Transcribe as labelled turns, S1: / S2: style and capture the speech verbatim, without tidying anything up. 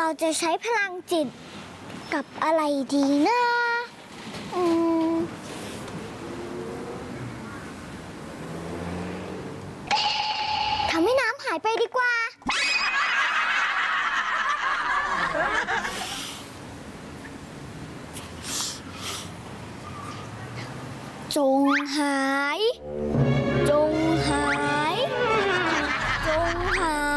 S1: เราจะใช้พลังจิตกับอะไรดีนะอืมทำให้น้ำหายไปดีกว่าจงหาย